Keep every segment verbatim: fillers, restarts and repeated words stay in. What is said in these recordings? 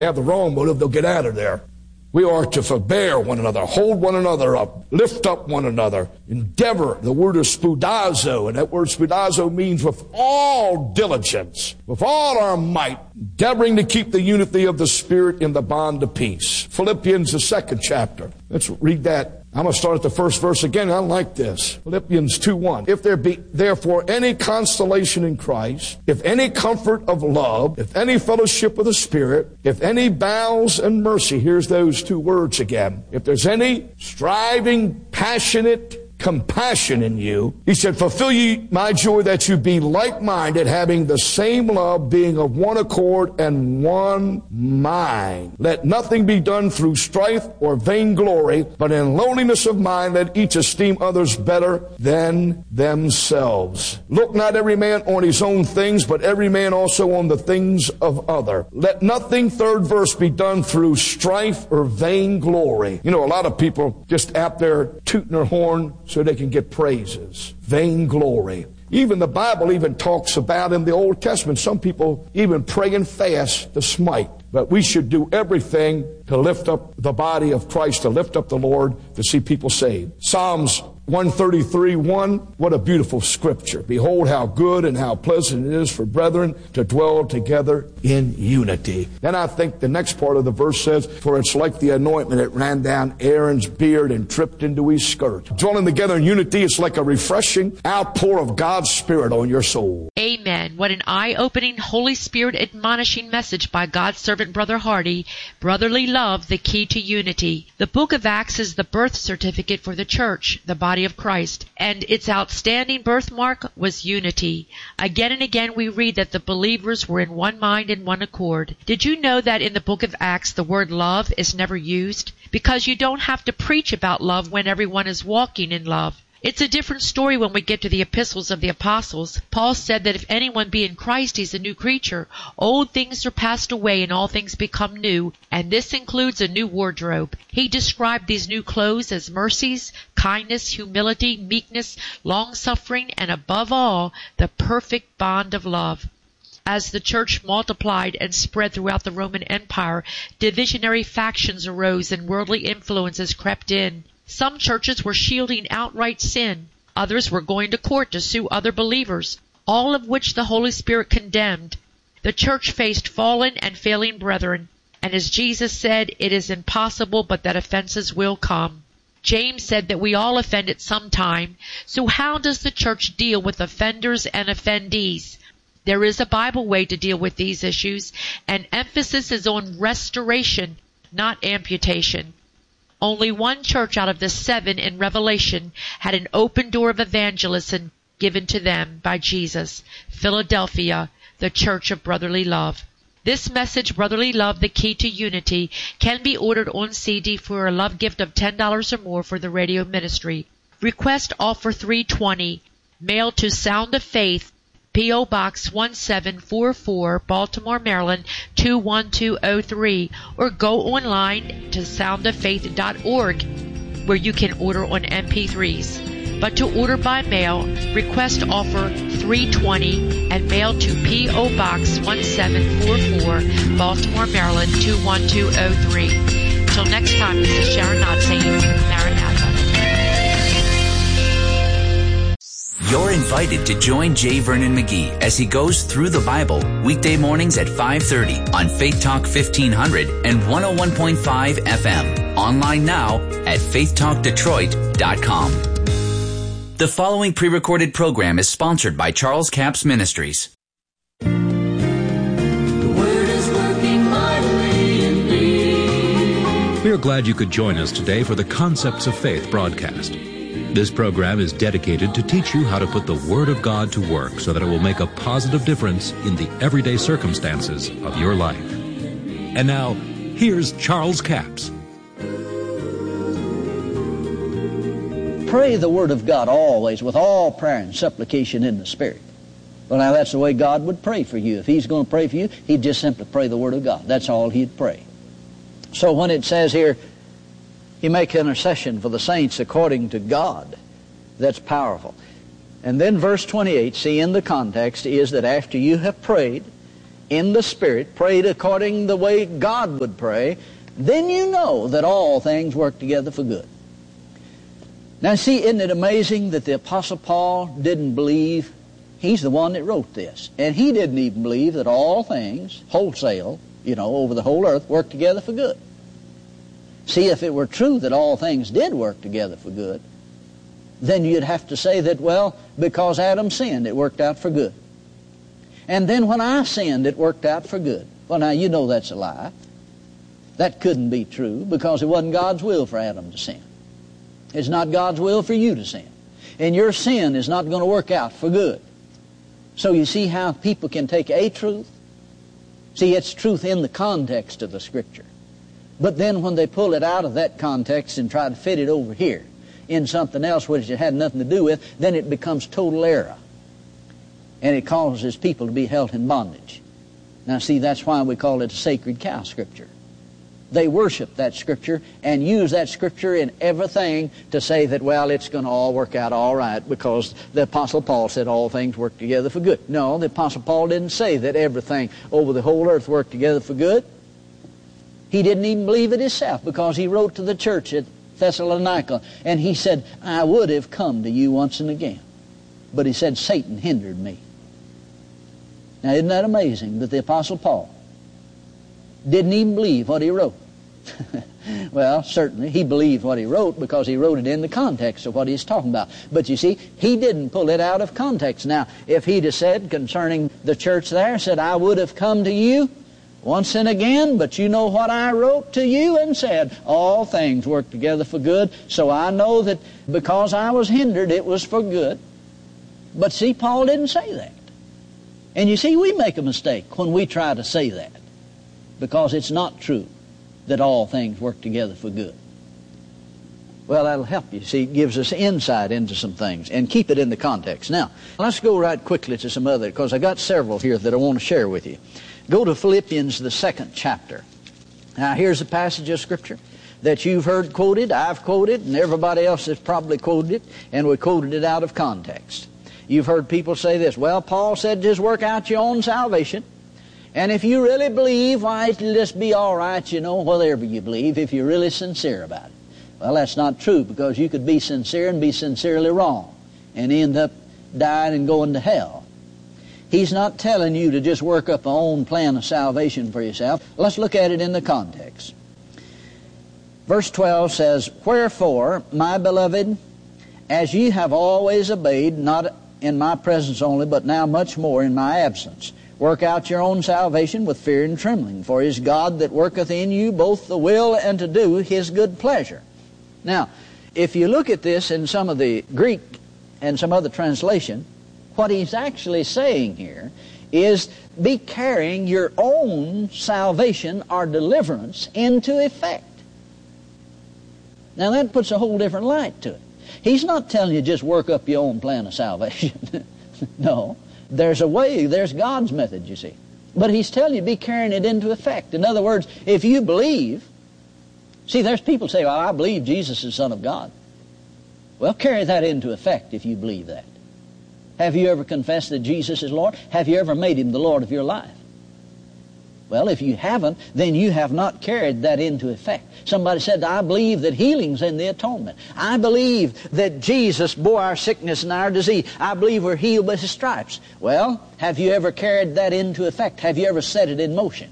They have the wrong motive, they'll get out of there. We are to forbear one another, hold one another up, lift up one another, endeavor. The word is spoudazo, and that word spoudazo means with all diligence, with all our might, endeavoring to keep the unity of the Spirit in the bond of peace. Philippians, the second chapter. Let's read that. I'm going to start at the first verse again. I like this. Philippians two one. If there be therefore any consolation in Christ, if any comfort of love, if any fellowship of the Spirit, if any bowels and mercy, here's those two words again. If there's any striving, passionate compassion in you, he said, fulfill ye my joy that you be like-minded, having the same love, being of one accord and one mind. Let nothing be done through strife or vainglory, but in lowliness of mind let each esteem others better than themselves. Look not every man on his own things, but every man also on the things of other. Let nothing, third verse, be done through strife or vainglory. You know, a lot of people just out there tooting their horn so they can get praises. Vainglory. Even the Bible even talks about in the Old Testament, some people even pray and fast to smite. But we should do everything to lift up the body of Christ, to lift up the Lord, to see people saved. Psalms one thirty-three one, what a beautiful scripture. Behold how good and how pleasant it is for brethren to dwell together in unity. Then I think the next part of the verse says, for it's like the anointment that ran down Aaron's beard and dripped into his skirt. Dwelling together in unity, it's like a refreshing outpour of God's Spirit on your soul. Amen. What an eye-opening, Holy Spirit admonishing message by God's servant Brother Hardy. Brotherly love, the key to unity. The book of Acts is the birth certificate for the church, the body of Christ, and its outstanding birthmark was unity. Again and again we read that the believers were in one mind and one accord. Did you know that in the book of Acts the word love is never used? Because you don't have to preach about love when everyone is walking in love. It's a different story when we get to the epistles of the apostles. Paul said that if anyone be in Christ, he's a new creature. Old things are passed away and all things become new, and this includes a new wardrobe. He described these new clothes as mercies, kindness, humility, meekness, long-suffering, and above all, the perfect bond of love. As the church multiplied and spread throughout the Roman Empire, divisionary factions arose and worldly influences crept in. Some churches were shielding outright sin. Others were going to court to sue other believers, all of which the Holy Spirit condemned. The church faced fallen and failing brethren, and as Jesus said, it is impossible but that offenses will come. James said that we all offend at some time, so how does the church deal with offenders and offendees? There is a Bible way to deal with these issues, and emphasis is on restoration, not amputation. Only one church out of the seven in Revelation had an open door of evangelism given to them by Jesus, Philadelphia, the Church of Brotherly Love. This message, Brotherly Love, the Key to Unity, can be ordered on C D for a love gift of ten dollars or more for the radio ministry. Request offer three twenty, mailed to Sound of Faith, P O. Box one seven four four, Baltimore, Maryland two one two oh three, or go online to sound of faith dot org, where you can order on M P threes. But to order by mail, request offer three twenty and mail to P O. Box one seven four four, Baltimore, Maryland two one two oh three. Till next time, this is Sharon Knott saying Maranatha. You're invited to join J. Vernon McGee as he goes through the Bible weekday mornings at five thirty on Faith Talk fifteen hundred and one oh one point five F M. Online now at faith talk detroit dot com. The following pre-recorded program is sponsored by Charles Capps Ministries. The Word is working mightily in me. We are glad you could join us today for the Concepts of Faith broadcast. This program is dedicated to teach you how to put the Word of God to work so that it will make a positive difference in the everyday circumstances of your life. And now, here's Charles Capps. Pray the Word of God always with all prayer and supplication in the Spirit. Well, now that's the way God would pray for you. If He's going to pray for you, He'd just simply pray the Word of God. That's all He'd pray. So when it says here, He make intercession for the saints according to God, that's powerful. And then verse twenty-eight, see in the context, is that after you have prayed in the Spirit, prayed according the way God would pray, then you know that all things work together for good. Now see, isn't it amazing that the Apostle Paul didn't believe? He's the one that wrote this. And he didn't even believe that all things, wholesale, you know, over the whole earth, work together for good. See, if it were true that all things did work together for good, then you'd have to say that, well, because Adam sinned, it worked out for good. And then when I sinned, it worked out for good. Well, now, you know that's a lie. That couldn't be true because it wasn't God's will for Adam to sin. It's not God's will for you to sin. And your sin is not going to work out for good. So you see how people can take a truth? See, it's truth in the context of the Scripture. But then when they pull it out of that context and try to fit it over here in something else which it had nothing to do with, then it becomes total error. And it causes people to be held in bondage. Now see, that's why we call it a sacred cow Scripture. They worship that Scripture and use that Scripture in everything to say that, well, it's going to all work out all right because the Apostle Paul said all things work together for good. No, the Apostle Paul didn't say that everything over the whole earth worked together for good. He didn't even believe it himself because he wrote to the church at Thessalonica and he said, I would have come to you once and again. But he said, Satan hindered me. Now, isn't that amazing that the Apostle Paul didn't even believe what he wrote? Well, certainly he believed what he wrote because he wrote it in the context of what he's talking about. But you see, he didn't pull it out of context. Now, if he'd have said concerning the church there, said, I would have come to you once and again, but you know what I wrote to you and said, all things work together for good, so I know that because I was hindered, it was for good. But see, Paul didn't say that. And you see, we make a mistake when we try to say that because it's not true that all things work together for good. Well, that'll help you. See, it gives us insight into some things and keep it in the context. Now, let's go right quickly to some other, because I got several here that I want to share with you. Go to Philippians, the second chapter. Now, here's a passage of Scripture that you've heard quoted, I've quoted, and everybody else has probably quoted it, and we quoted it out of context. You've heard people say this, well, Paul said just work out your own salvation. And if you really believe, why, it'll just be all right, you know, whatever you believe, if you're really sincere about it. Well, that's not true, because you could be sincere and be sincerely wrong and end up dying and going to hell. He's not telling you to just work up an own plan of salvation for yourself. Let's look at it in the context. Verse twelve says, Wherefore, my beloved, as ye have always obeyed, not in my presence only, but now much more in my absence, work out your own salvation with fear and trembling, for it is God that worketh in you both the will and to do his good pleasure. Now, if you look at this in some of the Greek and some other translation, what he's actually saying here is be carrying your own salvation or deliverance into effect. Now that puts a whole different light to it. He's not telling you just work up your own plan of salvation. No. There's a way, there's God's method, you see. But he's telling you be carrying it into effect. In other words, if you believe, see, there's people say, well, I believe Jesus is the Son of God. Well, carry that into effect if you believe that. Have you ever confessed that Jesus is Lord? Have you ever made him the Lord of your life? Well, if you haven't, then you have not carried that into effect. Somebody said, I believe that healing's in the atonement. I believe that Jesus bore our sickness and our disease. I believe we're healed by his stripes. Well, have you ever carried that into effect? Have you ever set it in motion?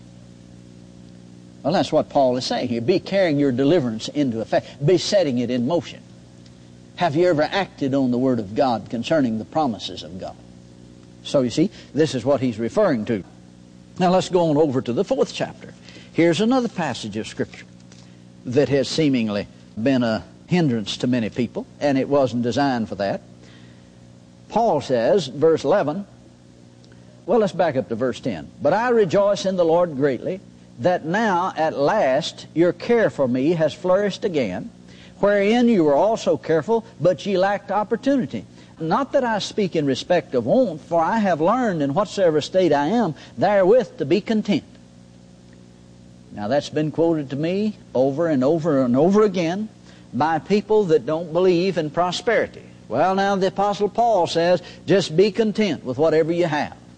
Well, that's what Paul is saying here. Be carrying your deliverance into effect. Be setting it in motion. Have you ever acted on the Word of God concerning the promises of God? So you see, this is what he's referring to. Now let's go on over to the fourth chapter. Here's another passage of Scripture that has seemingly been a hindrance to many people, and it wasn't designed for that. Paul says, verse eleven, well, let's back up to verse ten. But I rejoice in the Lord greatly, that now at last your care for me has flourished again, wherein you were also careful, but ye lacked opportunity. Not that I speak in respect of want, for I have learned in whatsoever state I am, therewith to be content. Now that's been quoted to me over and over and over again by people that don't believe in prosperity. Well, now the Apostle Paul says, just be content with whatever you have.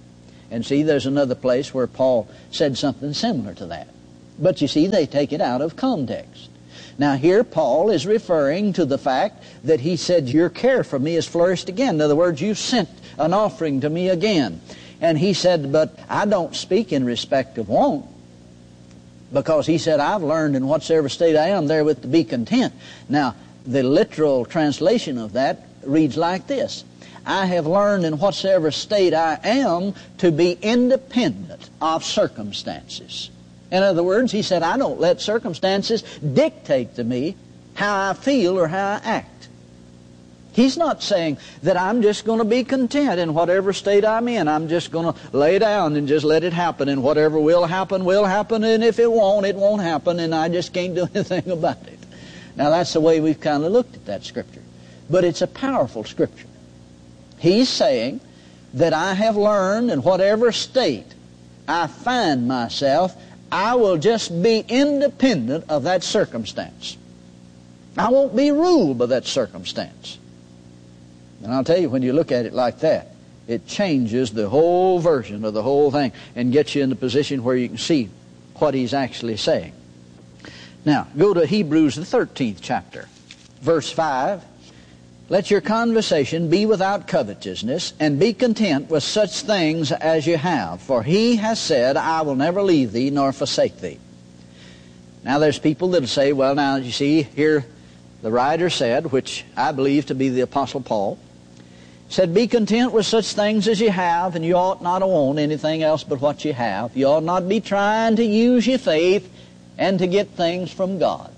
And see, there's another place where Paul said something similar to that. But you see, they take it out of context. Now here Paul is referring to the fact that he said, your care for me has flourished again. In other words, you sent an offering to me again. And he said, but I don't speak in respect of want. Because he said, I've learned in whatsoever state I am therewith to be content. Now, the literal translation of that reads like this. I have learned in whatsoever state I am to be independent of circumstances. In other words, he said, I don't let circumstances dictate to me how I feel or how I act. He's not saying that I'm just going to be content in whatever state I'm in. I'm just going to lay down and just let it happen, and whatever will happen, will happen, and if it won't, it won't happen, and I just can't do anything about it. Now, that's the way we've kind of looked at that Scripture. But it's a powerful Scripture. He's saying that I have learned in whatever state I find myself, I will just be independent of that circumstance. I won't be ruled by that circumstance. And I'll tell you, when you look at it like that, it changes the whole version of the whole thing and gets you in the position where you can see what he's actually saying. Now, go to Hebrews, the thirteenth chapter, verse five. Let your conversation be without covetousness, and be content with such things as you have. For he has said, I will never leave thee nor forsake thee. Now there's people that say, well, now you see, here the writer said, which I believe to be the Apostle Paul, said, be content with such things as you have, and you ought not to want anything else but what you have. You ought not be trying to use your faith and to get things from God.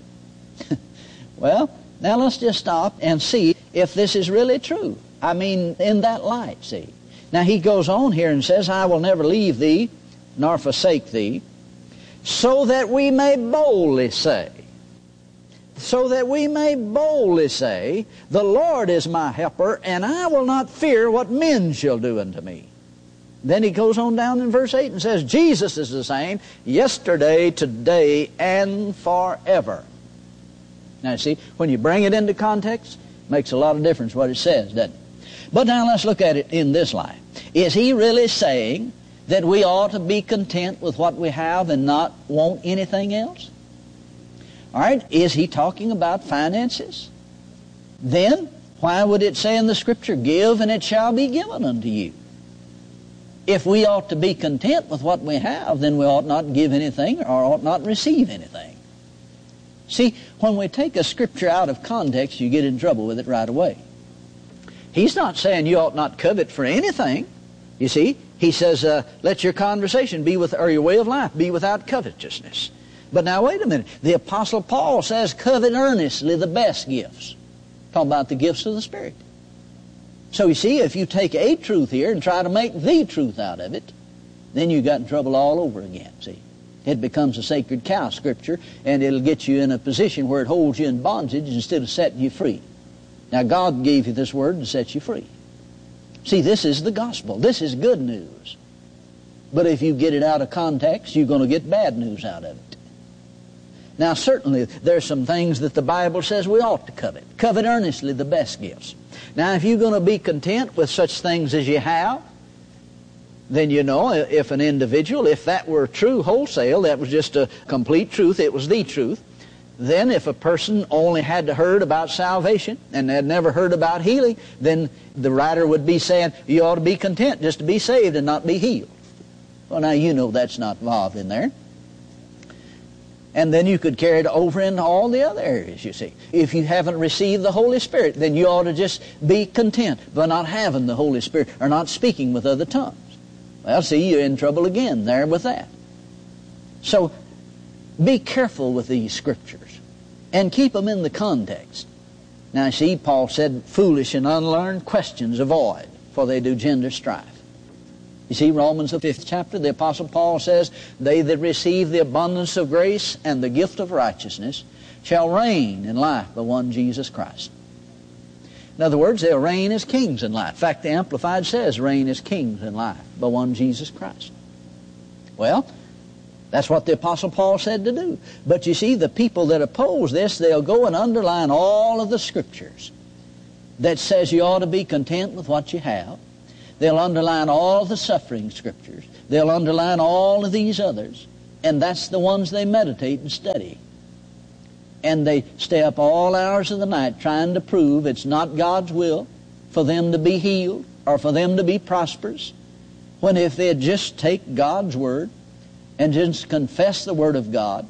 Well, now let's just stop and see if this is really true. I mean, in that light, see. Now he goes on here and says, I will never leave thee, nor forsake thee, so that we may boldly say, so that we may boldly say, the Lord is my helper, and I will not fear what men shall do unto me. Then he goes on down in verse eight and says, Jesus is the same yesterday, today, and forever. Now see, when you bring it into context, it makes a lot of difference what it says, doesn't it? But now let's look at it in this light. Is he really saying that we ought to be content with what we have and not want anything else? All right, is he talking about finances? Then, why would it say in the Scripture, give and it shall be given unto you? If we ought to be content with what we have, then we ought not give anything or ought not receive anything. See, when we take a Scripture out of context, you get in trouble with it right away. He's not saying you ought not covet for anything. You see, he says, uh, let your conversation be with, or your way of life be without covetousness. But now wait a minute. The Apostle Paul says, covet earnestly the best gifts. Talking about the gifts of the Spirit. So you see, if you take a truth here and try to make the truth out of it, then you got in trouble all over again, see. It becomes a sacred cow Scripture, and it'll get you in a position where it holds you in bondage instead of setting you free. Now God gave you this word to set you free. See, this is the gospel. This is good news. But if you get it out of context, you're going to get bad news out of it. Now certainly there's some things that the Bible says we ought to covet. Covet earnestly the best gifts. Now if you're going to be content with such things as you have, then you know, if an individual, if that were true wholesale, that was just a complete truth, it was the truth, then if a person only had heard about salvation and had never heard about healing, then the writer would be saying, you ought to be content just to be saved and not be healed. Well, now you know that's not involved in there. And then you could carry it over into all the other areas, you see. If you haven't received the Holy Spirit, then you ought to just be content by not having the Holy Spirit or not speaking with other tongues. Well, see, you're in trouble again there with that. So, be careful with these Scriptures and keep them in the context. Now, see, Paul said, foolish and unlearned questions avoid, for they do gender strife. You see, Romans the fifth chapter, the Apostle Paul says, they that receive the abundance of grace and the gift of righteousness shall reign in life by one Jesus Christ. In other words, they'll reign as kings in life. In fact, the Amplified says, reign as kings in life by one Jesus Christ. Well, that's what the Apostle Paul said to do. But you see, the people that oppose this, they'll go and underline all of the Scriptures that says you ought to be content with what you have. They'll underline all the suffering scriptures. They'll underline all of these others. And that's the ones they meditate and study. And they stay up all hours of the night trying to prove it's not God's will for them to be healed or for them to be prosperous, when if they'd just take God's Word and just confess the Word of God,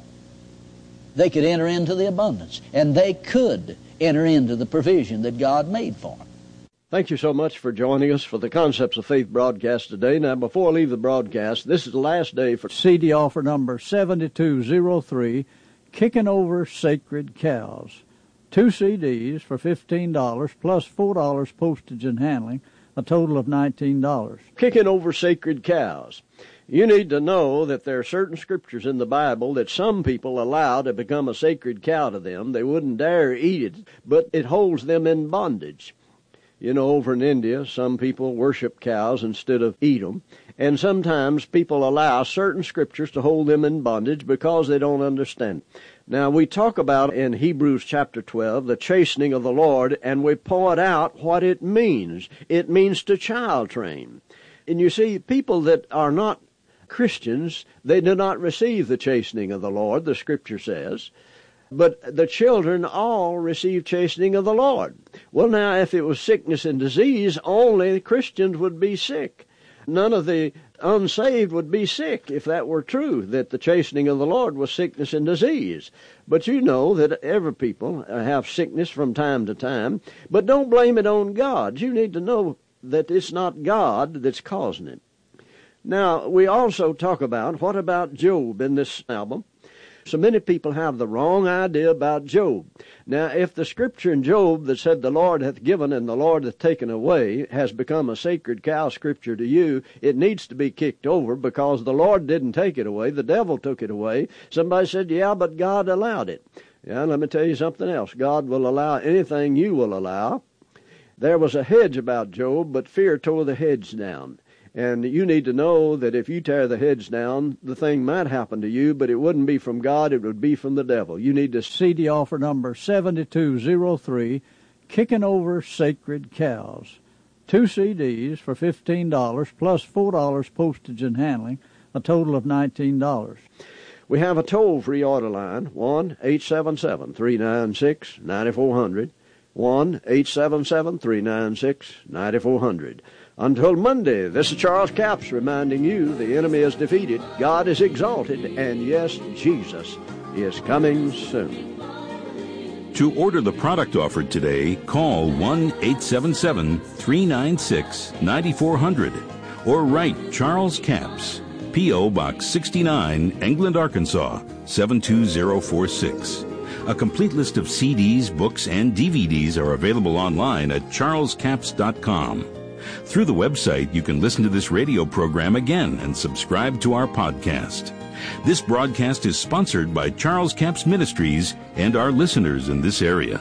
they could enter into the abundance. And they could enter into the provision that God made for them. Thank you so much for joining us for the Concepts of Faith broadcast today. Now, before I leave the broadcast, this is the last day for C D offer number seventy-two oh three, Kicking Over Sacred Cows. Two C Ds for fifteen dollars plus four dollars postage and handling, a total of nineteen dollars. Kicking Over Sacred Cows. You need to know that there are certain scriptures in the Bible that some people allow to become a sacred cow to them. They wouldn't dare eat it, but it holds them in bondage. You know, over in India, some people worship cows instead of eat them. And sometimes people allow certain scriptures to hold them in bondage because they don't understand. Now, we talk about in Hebrews chapter twelve the chastening of the Lord, and we point out what it means. It means to child train. And you see, people that are not Christians, they do not receive the chastening of the Lord, the Scripture says. But the children all receive chastening of the Lord. Well, now, if it was sickness and disease, only Christians would be sick. None of the unsaved would be sick if that were true, that the chastening of the Lord was sickness and disease. But you know that every people have sickness from time to time. But don't blame it on God. You need to know that it's not God that's causing it. Now, we also talk about, what about Job in this album? So many people have the wrong idea about Job. Now, if the scripture in Job that said the Lord hath given and the Lord hath taken away has become a sacred cow scripture to you, it needs to be kicked over because the Lord didn't take it away. The devil took it away. Somebody said, yeah, but God allowed it. Yeah, let me tell you something else. God will allow anything you will allow. There was a hedge about Job, but fear tore the hedge down. And you need to know that if you tear the hedge down, the thing might happen to you, but it wouldn't be from God, it would be from the devil. You need to C D offer number seventy-two oh three, Kicking Over Sacred Cows. Two C Ds for fifteen dollars plus four dollars postage and handling, a total of nineteen dollars. We have a toll-free order line, one eight seven seven, three nine six, nine four zero zero, one eight seven seven, three nine six, nine four zero zero. Until Monday, this is Charles Capps reminding you the enemy is defeated, God is exalted, and yes, Jesus is coming soon. To order the product offered today, call one eight seven seven, three nine six, nine four zero zero or write Charles Capps, P O. Box sixty-nine, England, Arkansas, seven two zero four six. A complete list of C Ds, books, and D V Ds are available online at charles capps dot com. Through the website, you can listen to this radio program again and subscribe to our podcast. This broadcast is sponsored by Charles Capps Ministries and our listeners in this area.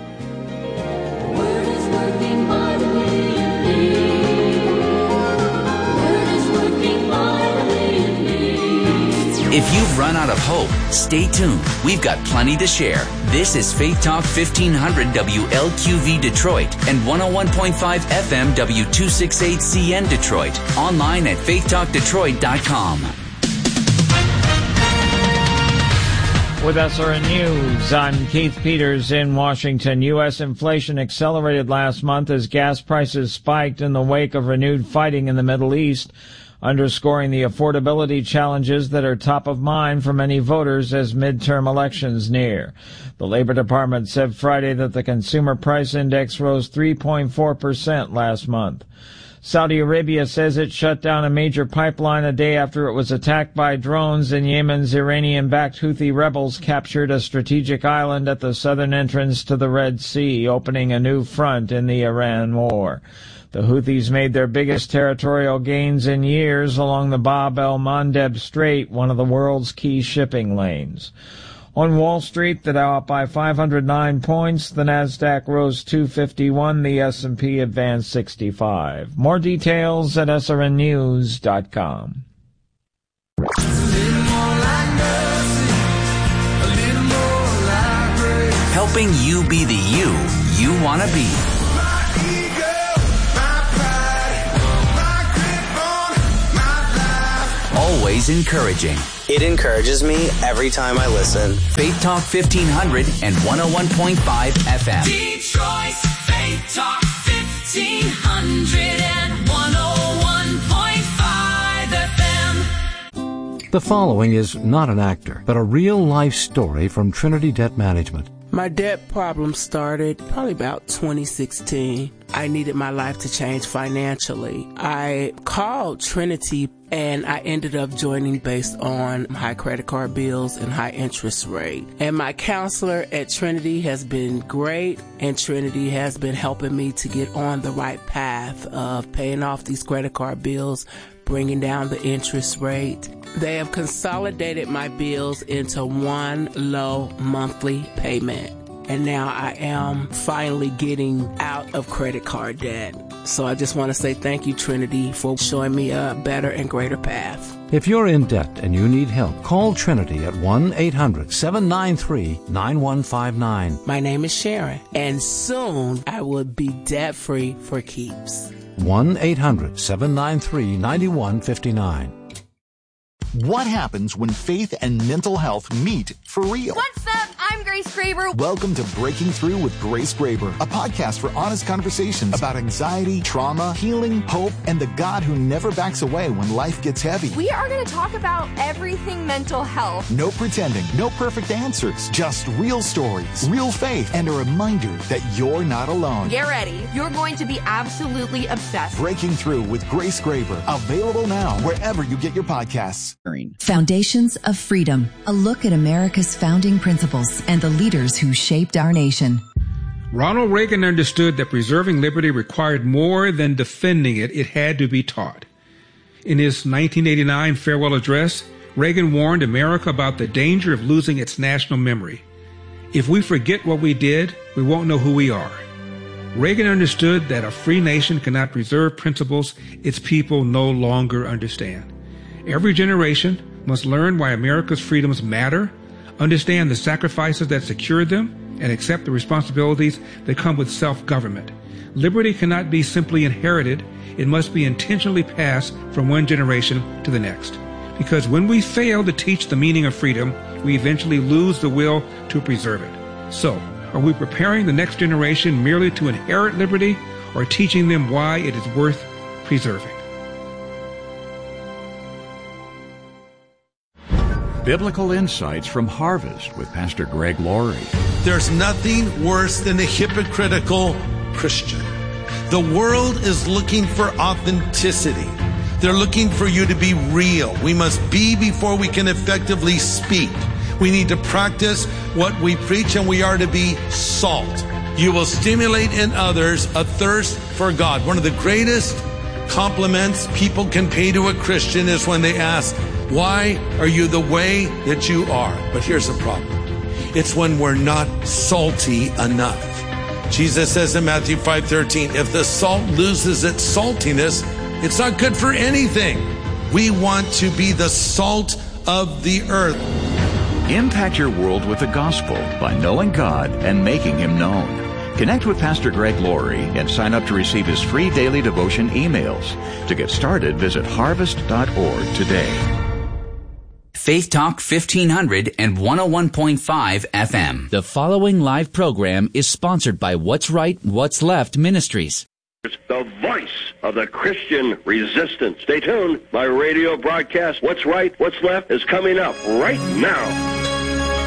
Word is working mightily in me. Word is working mightily in me. If you've run out of hope, stay tuned. We've got plenty to share. This is Faith Talk fifteen hundred W L Q V Detroit and one oh one point five F M W two sixty-eight C N Detroit. Online at faith talk detroit dot com. With S R N News, I'm Keith Peters in Washington. U S inflation accelerated last month as gas prices spiked in the wake of renewed fighting in the Middle East, underscoring the affordability challenges that are top of mind for many voters as midterm elections near. The Labor Department said Friday that the Consumer Price Index rose three point four percent last month. Saudi Arabia says it shut down a major pipeline a day after it was attacked by drones, and Yemen's Iranian-backed Houthi rebels captured a strategic island at the southern entrance to the Red Sea, opening a new front in the Iran war. The Houthis made their biggest territorial gains in years along the Bab el-Mandeb Strait, one of the world's key shipping lanes. On Wall Street, the Dow up by five hundred nine points, the Nasdaq rose two fifty-one, the S and P advanced sixty-five. More details at S R N news dot com. Helping you be the you you want to be. always encouraging. It encourages me every time I listen. Faith Talk fifteen hundred and one oh one point five F M. Detroit's Faith Talk fifteen hundred and one oh one point five F M. The following is not an actor, but a real-life story from Trinity Debt Management. My debt problem started probably about twenty sixteen. I needed my life to change financially. I called Trinity and I ended up joining based on high credit card bills and high interest rate. And my counselor at Trinity has been great, and Trinity has been helping me to get on the right path of paying off these credit card bills, bringing down the interest rate. They have consolidated my bills into one low monthly payment. And now I am finally getting out of credit card debt. So I just want to say thank you, Trinity, for showing me a better and greater path. If you're in debt and you need help, call Trinity at one eight hundred seven nine three nine one five nine. My name is Sharon, and soon I will be debt-free for keeps. one eight hundred seven nine three nine one five nine. What happens when faith and mental health meet for real? What's up? I'm Grace Graber. Welcome to Breaking Through with Grace Graber, a podcast for honest conversations about anxiety, trauma, healing, hope, and the God who never backs away when life gets heavy. We are going to talk about everything mental health. No pretending, no perfect answers, just real stories, real faith, and a reminder that you're not alone. Get ready. You're going to be absolutely obsessed. Breaking Through with Grace Graber, available now wherever you get your podcasts. Foundations of Freedom, a look at America's founding principles and the leaders who shaped our nation. Ronald Reagan understood that preserving liberty required more than defending it. It had to be taught. In his nineteen eighty-nine farewell address, Reagan warned America about the danger of losing its national memory. If we forget what we did, we won't know who we are. Reagan understood that a free nation cannot preserve principles its people no longer understand. Every generation must learn why America's freedoms matter, understand the sacrifices that secured them, and accept the responsibilities that come with self-government. Liberty cannot be simply inherited. It must be intentionally passed from one generation to the next. Because when we fail to teach the meaning of freedom, we eventually lose the will to preserve it. So, are we preparing the next generation merely to inherit liberty, or teaching them why it is worth preserving? Biblical Insights from Harvest with Pastor Greg Laurie. There's nothing worse than a hypocritical Christian. The world is looking for authenticity. They're looking for you to be real. We must be before we can effectively speak. We need to practice what we preach, and we are to be salt. You will stimulate in others a thirst for God. One of the greatest compliments people can pay to a Christian is when they ask, why are you the way that you are? But here's the problem. It's when we're not salty enough. Jesus says in Matthew five thirteen, if the salt loses its saltiness, it's not good for anything. We want to be the salt of the earth. Impact your world with the gospel by knowing God and making Him known. Connect with Pastor Greg Laurie and sign up to receive his free daily devotion emails. To get started, visit harvest dot org today. Faith Talk fifteen hundred and one oh one point five F M. The following live program is sponsored by What's Right, What's Left Ministries. The voice of the Christian resistance. Stay tuned. My radio broadcast, What's Right, What's Left, is coming up right now.